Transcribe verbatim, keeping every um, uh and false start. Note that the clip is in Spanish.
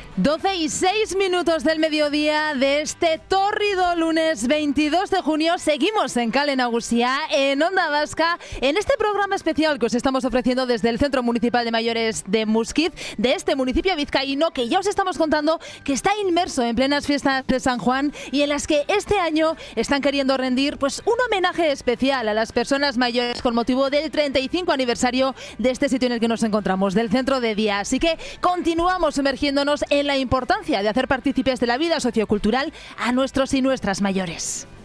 doce y seis minutos del mediodía de este tórrido lunes veintidós de junio. Seguimos en Kale Nagusia, en Onda Vasca, en este programa especial que os estamos ofreciendo desde el Centro Municipal de Mayores de Muskiz, de este municipio vizcaíno que ya os estamos contando que está inmerso en plenas fiestas de San Juan y en las que este año están queriendo rendir pues un homenaje especial a las personas mayores con motivo del treinta y cinco aniversario de este sitio en el que nos encontramos, del Centro de Día. Así que continuamos sumergiéndonos en la importancia de hacer partícipes de la vida sociocultural a nuestros y nuestras mayores.